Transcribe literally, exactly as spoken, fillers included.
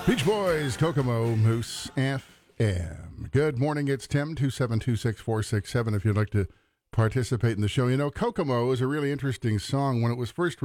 Beach Boys, Kokomo, Moose F M. Good morning, it's Tim, two seven two, six four six seven, if you'd like to participate in the show. You know, Kokomo is a really interesting song. When it was first